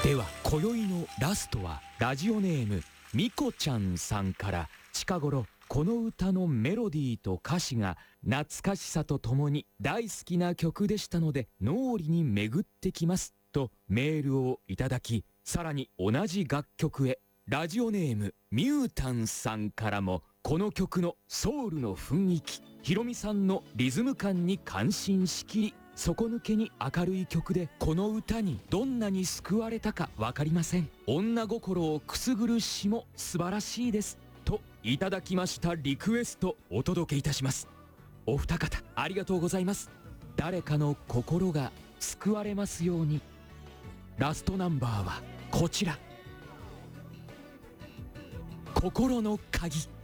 では今宵のラストはラジオネームみこちゃんさんから、近頃この歌のメロディーと歌詞が懐かしさとともに大好きな曲でしたので脳裏に巡ってきますとメールをいただき、さらに同じ楽曲へラジオネームミュータンさんからも、この曲のソウルの雰囲気、ヒロミさんのリズム感に感心しきり、底抜けに明るい曲で、この歌にどんなに救われたかわかりません。女心をくすぐる詩も素晴らしいですといただきましたリクエストお届けいたします。お二方ありがとうございます。誰かの心が救われますように。ラストナンバーはこちら、心の鍵。